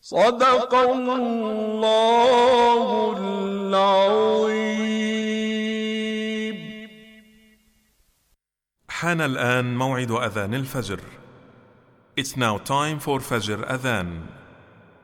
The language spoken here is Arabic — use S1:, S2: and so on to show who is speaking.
S1: صدق الله العظيم.
S2: حان الآن موعد أذان الفجر. It's now time for Fajr Adhan.